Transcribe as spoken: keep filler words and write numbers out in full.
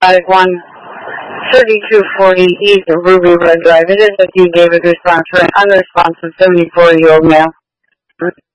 five one, thirty-two forty East Ruby Red Drive. It is a T. David response for an unresponsive seventy-four-year-old male.